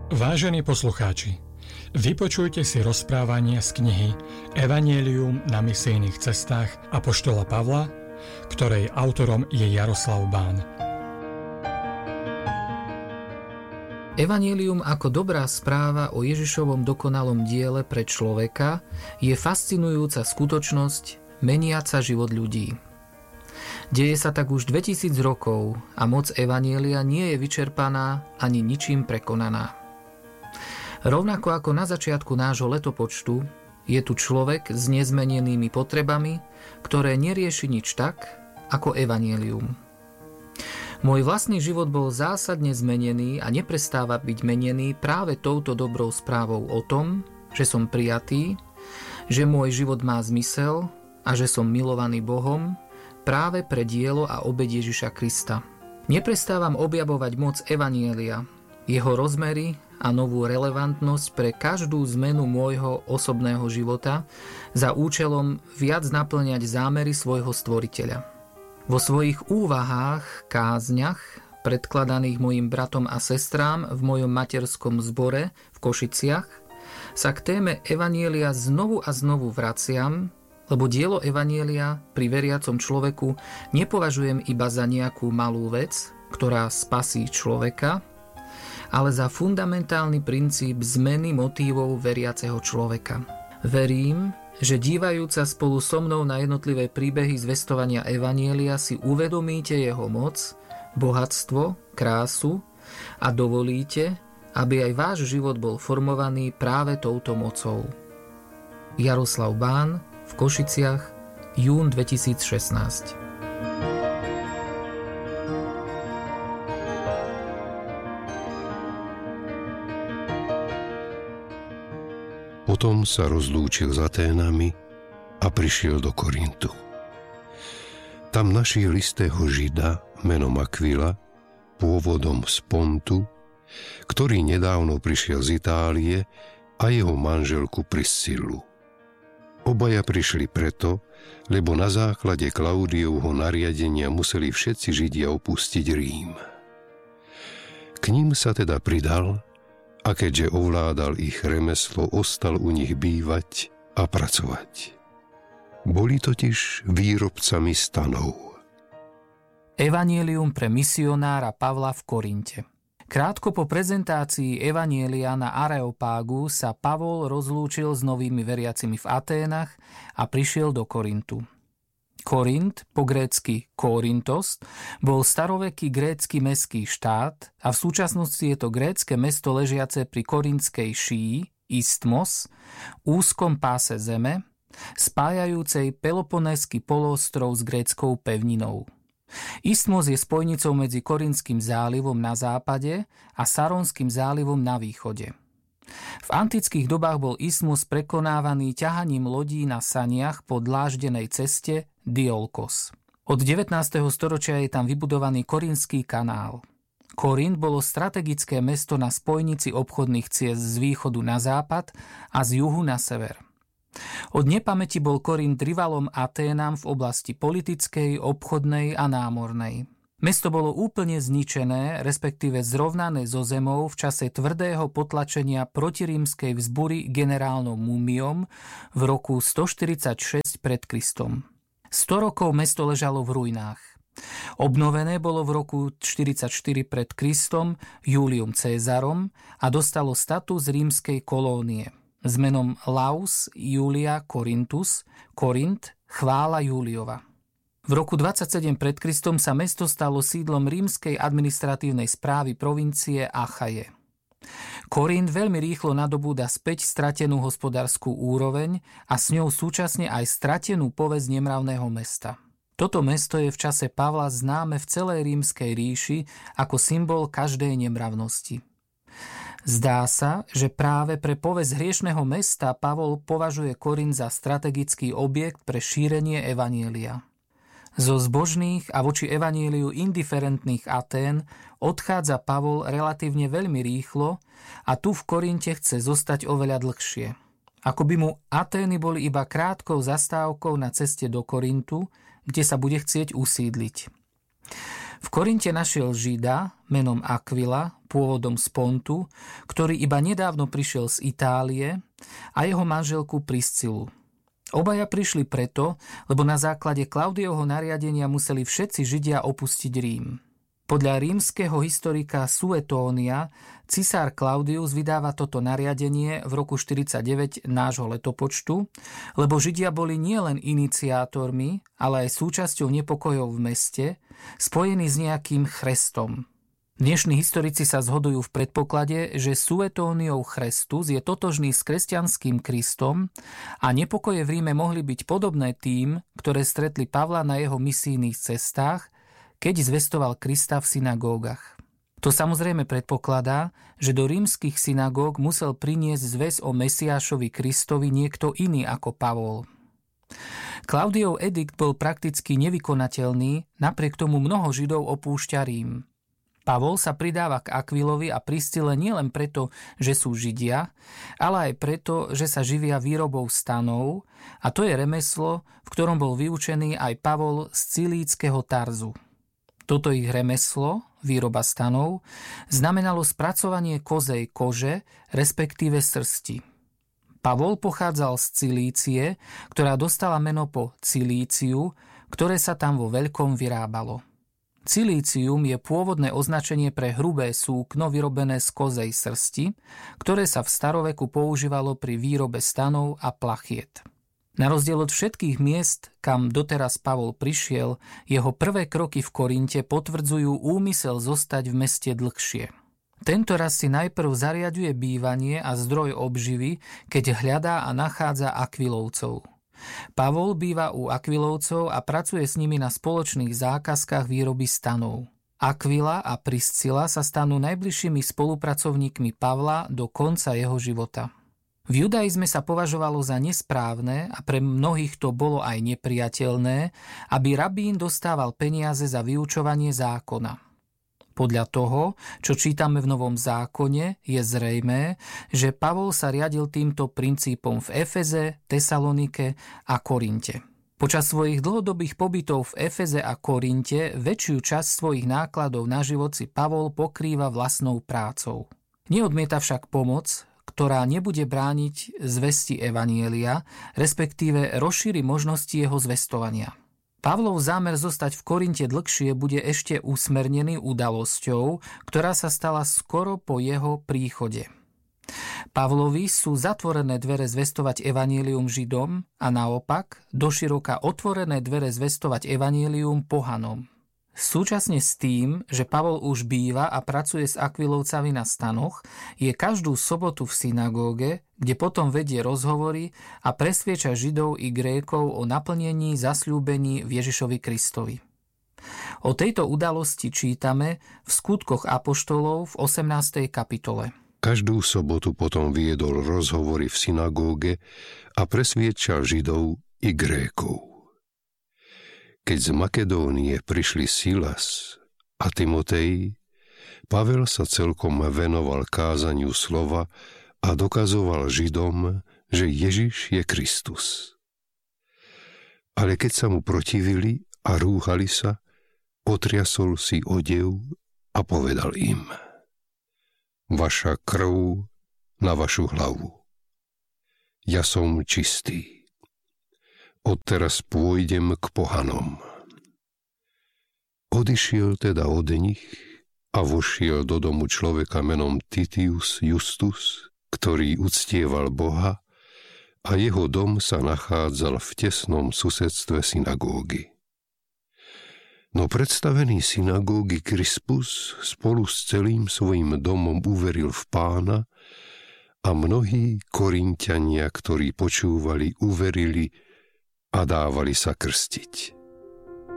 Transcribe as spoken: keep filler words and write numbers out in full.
Vážení poslucháči, vypočujte si rozprávanie z knihy Evangelium na misijných cestách apoštola Pavla, ktorej autorom je Jaroslav Bán. Evangelium ako dobrá správa o Ježišovom dokonalom diele pre človeka je fascinujúca skutočnosť meniaca život ľudí. Deje sa tak už dvetisíc rokov a moc Evanjelia nie je vyčerpaná ani ničím prekonaná. Rovnako ako na začiatku nášho letopočtu, je tu človek s nezmenenými potrebami, ktoré nerieši nič tak, ako Evanjelium. Môj vlastný život bol zásadne zmenený a neprestáva byť menený práve touto dobrou správou o tom, že som prijatý, že môj život má zmysel a že som milovaný Bohom práve pre dielo a obeť Ježiša Krista. Neprestávam objavovať moc Evanjelia, jeho rozmery a novú relevantnosť pre každú zmenu môjho osobného života za účelom viac naplňať zámery svojho stvoriteľa. Vo svojich úvahách, kázňach, predkladaných mojim bratom a sestrám v mojom materskom zbore v Košiciach, sa k téme Evanjelia znovu a znovu vraciam, lebo dielo Evanjelia pri veriacom človeku nepovažujem iba za nejakú malú vec, ktorá spasí človeka, ale za fundamentálny princíp zmeny motívov veriaceho človeka. Verím, že dívajúca spolu so mnou na jednotlivé príbehy zvestovania Evanjelia si uvedomíte jeho moc, bohatstvo, krásu a dovolíte, aby aj váš život bol formovaný práve touto mocou. Jaroslav Bán v Košiciach, jún dvetisícšestnásť. Potom sa rozlúčil s Aténami a prišiel do Korintu. Tam našiel istého Žida menom Akvila, pôvodom z Pontu, ktorý nedávno prišiel z Itálie, a jeho manželku Priscilu. Obaja prišli preto, lebo na základe Klaudiovho nariadenia museli všetci Židia opustiť Rím. K ním sa teda pridal, a keďže ovládal ich remeslo, ostal u nich bývať a pracovať. Boli totiž výrobcami stanov. Evanjelium pre misionára Pavla v Korinte. Krátko po prezentácii Evanjelia na Areopágu sa Pavol rozlúčil s novými veriacimi v Aténach a prišiel do Korintu. Korint, po grécky Korintos, bol staroveký grécky mestský štát a v súčasnosti je to grécke mesto ležiace pri korintskej šíji, Isthmos, úzkom páse zeme, spájajúcej Peloponézsky poloostrov s gréckou pevninou. Isthmos je spojnicou medzi Korintským zálivom na západe a Saronským zálivom na východe. V antických dobách bol Isthmus prekonávaný ťahaním lodí na saniach po dláždenej ceste Diolkos. Od devätnásteho storočia je tam vybudovaný Korintský kanál. Korint bolo strategické mesto na spojnici obchodných ciest z východu na západ a z juhu na sever. Od nepamäti bol Korint rivalom Aténam v oblasti politickej, obchodnej a námornej. Mesto bolo úplne zničené, respektíve zrovnané so zemou v čase tvrdého potlačenia protirímskej vzbury generálnom Múmiom v roku stoštyridsaťšesť pred Kristom. sto rokov mesto ležalo v ruinách. Obnovené bolo v roku štyridsaťštyri pred Kristom Júliom Cézarom a dostalo status rímskej kolónie s menom Laus Julia Corinthus, Korint, chvála Júliova. V roku dvadsaťsedem pred Kristom sa mesto stalo sídlom rímskej administratívnej správy provincie Achaje. Korint veľmi rýchlo nadobúda späť stratenú hospodárskú úroveň a s ňou súčasne aj stratenú povesť nemravného mesta. Toto mesto je v čase Pavla známe v celej rímskej ríši ako symbol každej nemravnosti. Zdá sa, že práve pre povesť hriešneho mesta Pavol považuje Korint za strategický objekt pre šírenie evanjelia. Zo zbožných a voči evanjeliu indiferentných Atén odchádza Pavol relatívne veľmi rýchlo a tu v Korinte chce zostať oveľa dlhšie. Ako by mu Atény boli iba krátkou zastávkou na ceste do Korintu, kde sa bude chcieť usídliť. V Korinte našiel Žida menom Aquila, pôvodom z Pontu, ktorý iba nedávno prišiel z Itálie, a jeho manželku Priscilu. Obaja prišli preto, lebo na základe Klaudiovho nariadenia museli všetci Židia opustiť Rím. Podľa rímskeho historika Suetónia cisár Klaudius vydáva toto nariadenie v roku štyridsaťdeväť nášho letopočtu, lebo Židia boli nielen iniciátormi, ale aj súčasťou nepokojov v meste, spojení s nejakým chrestom. Dnešní historici sa zhodujú v predpoklade, že Suetóniov Chrestus je totožný s kresťanským Kristom a nepokoje v Ríme mohli byť podobné tým, ktoré stretli Pavla na jeho misijných cestách, keď zvestoval Krista v synagógach. To samozrejme predpokladá, že do rímskych synagóg musel priniesť zväz o Mesiášovi Kristovi niekto iný ako Pavol. Klaudiov edikt bol prakticky nevykonateľný, napriek tomu mnoho Židov opúšťa Rím. Pavol sa pridáva k Akvilovi a Priscile nielen preto, že sú Židia, ale aj preto, že sa živia výrobou stanov, a to je remeslo, v ktorom bol vyučený aj Pavol z Cilíckeho Tarzu. Toto ich remeslo, výroba stanov, znamenalo spracovanie kozej kože, respektíve srsti. Pavol pochádzal z Cilície, ktorá dostala meno po Cilíciu, ktoré sa tam vo veľkom vyrábalo. Cilícium je pôvodné označenie pre hrubé súkno vyrobené z kozej srsti, ktoré sa v staroveku používalo pri výrobe stanov a plachiet. Na rozdiel od všetkých miest, kam doteraz Pavol prišiel, jeho prvé kroky v Korinte potvrdzujú úmysel zostať v meste dlhšie. Tento raz si najprv zariaďuje bývanie a zdroj obživy, keď hľadá a nachádza Akvilovcov. Pavol býva u Akvilovcov a pracuje s nimi na spoločných zákazkách výroby stanov. Aquila a Priscila sa stanú najbližšími spolupracovníkmi Pavla do konca jeho života. V judaizme sa považovalo za nesprávne a pre mnohých to bolo aj nepriateľné, aby rabín dostával peniaze za vyučovanie zákona. Podľa toho, čo čítame v Novom zákone, je zrejmé, že Pavol sa riadil týmto princípom v Efeze, Tesalonike a Korinte. Počas svojich dlhodobých pobytov v Efeze a Korinte väčšiu časť svojich nákladov na život si Pavol pokrýva vlastnou prácou. Neodmieta však pomoc, ktorá nebude brániť zvesti evanjelia, respektíve rozšíri možnosti jeho zvestovania. Pavlov zámer zostať v Korinte dlhšie bude ešte usmernený udalosťou, ktorá sa stala skoro po jeho príchode. Pavlovi sú zatvorené dvere zvestovať evanjelium Židom a naopak doširoka otvorené dvere zvestovať evanjelium pohanom. Súčasne s tým, že Pavol už býva a pracuje s Akvilovcami na stanoch, je každú sobotu v synagóge, kde potom vedie rozhovory a presvieča Židov i Grékov o naplnení zasľúbení v Ježišovi Kristovi. O tejto udalosti čítame v Skutkoch apoštolov v osemnástej kapitole. Každú sobotu potom viedol rozhovory v synagóge a presviečal Židov i Grékov. Keď z Makedónie prišli Silas a Timotej, Pavel sa celkom venoval kázaniu slova a dokazoval Židom, že Ježiš je Kristus. Ale keď sa mu protivili a rúhali sa, otriasol si odev a povedal im: Vaša krv na vašu hlavu. Ja som čistý. Odteraz pôjdem k pohanom. Odišiel teda od nich a vošiel do domu človeka menom Titius Justus, ktorý uctieval Boha, a jeho dom sa nachádzal v tesnom susedstve synagógy. No predstavený synagógy Krispus spolu s celým svojím domom uveril v Pána a mnohí Korinťania, ktorí počúvali, uverili a dávali sa krstiť.